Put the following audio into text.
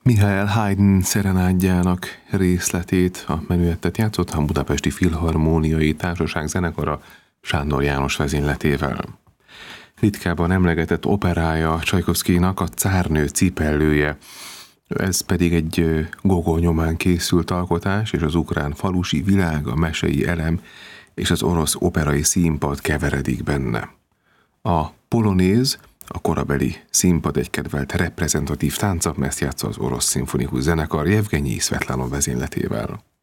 Mihály Haydn szerenádjának részletét, a menüettet játszotta a Budapesti Filharmóniai Társaság zenekara Sándor János vezényletével. Ritkában emlegetett operája Csajkovszkijnak a Cárnő cipellője, ez pedig egy Gogol nyomán készült alkotás, és az ukrán falusi világ, a mesei elem és az orosz operai színpad keveredik benne. A polonéz, a korabeli színpad egy kedvelt reprezentatív tánca, ezt játsza az orosz szimfonikus zenekar Jevgenyi Szvetlanov vezényletével.